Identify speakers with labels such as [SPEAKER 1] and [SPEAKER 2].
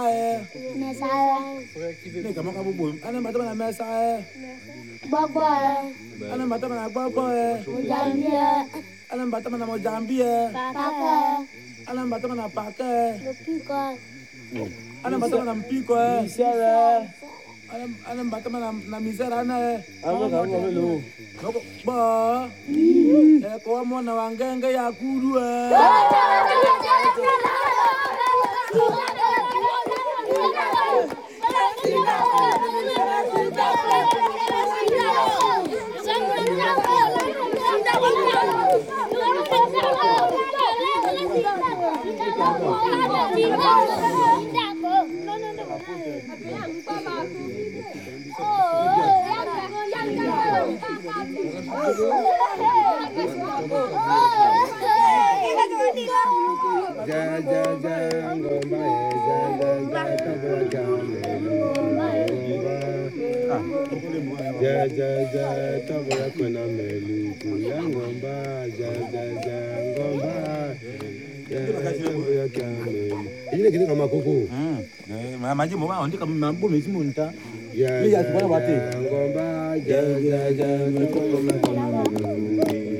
[SPEAKER 1] Ne kama ka bubu. Ana mata na mesa
[SPEAKER 2] Gbogbo
[SPEAKER 1] ana mata na gbogbo
[SPEAKER 2] Mojambie
[SPEAKER 1] ana mata na Mojambie
[SPEAKER 2] Pake
[SPEAKER 1] ana mata na Pake
[SPEAKER 2] Lopiko
[SPEAKER 1] ana mata na Mpiko
[SPEAKER 3] Misere.
[SPEAKER 1] ana mata na misera ana
[SPEAKER 3] Amo ka mo lo.
[SPEAKER 1] bo ko mo na wangenge ya kuru
[SPEAKER 4] Ini kini kama koko.
[SPEAKER 1] Maji mo ba ondi kama mambo mesimu nta.
[SPEAKER 4] Ya ya ngomba ja